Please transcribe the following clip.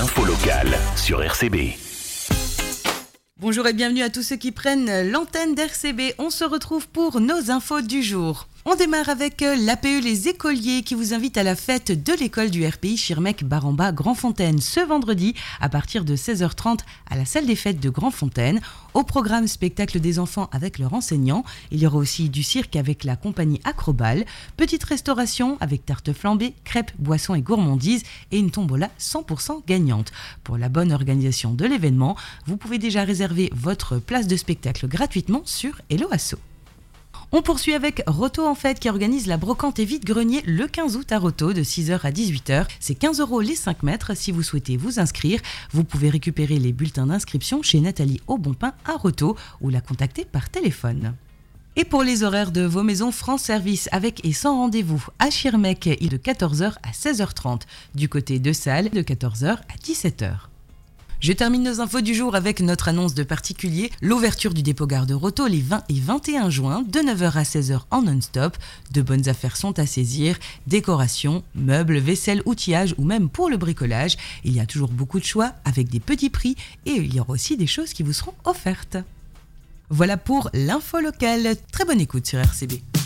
L'info locale sur RCB. Bonjour et bienvenue à tous ceux qui prennent l'antenne d'RCB. On se retrouve pour nos infos du jour. On démarre avec l'APE Les Écoliers qui vous invite à la fête de l'école du RPI Schirmeck-Baramba Grandfontaine ce vendredi à partir de 16h30 à la salle des fêtes de Grandfontaine. Au programme spectacle des enfants avec leurs enseignants. Il y aura aussi du cirque avec la compagnie Acrobal, petite restauration avec tarte flambée, crêpes, boissons et gourmandises et une tombola 100% gagnante. Pour la bonne organisation de l'événement, vous pouvez déjà réserver votre place de spectacle gratuitement sur Hello Asso. On poursuit avec Roto en Fête qui organise la brocante et vide-grenier le 15 août à Roto de 6h à 18h. C'est 15 € les 5 mètres. Si vous souhaitez vous inscrire, vous pouvez récupérer les bulletins d'inscription chez Nathalie Aubonpin à Roto ou la contacter par téléphone. Et pour les horaires de vos maisons France Service avec et sans rendez-vous à Schirmeck, il est de 14h à 16h30. Du côté de Salles, de 14h à 17h. Je termine nos infos du jour avec notre annonce de particulier, l'ouverture du dépôt gare de Roto les 20 et 21 juin de 9h à 16h en non-stop. De bonnes affaires sont à saisir, décoration, meubles, vaisselle, outillage ou même pour le bricolage. Il y a toujours beaucoup de choix avec des petits prix et il y aura aussi des choses qui vous seront offertes. Voilà pour l'info locale. Très bonne écoute sur RCB.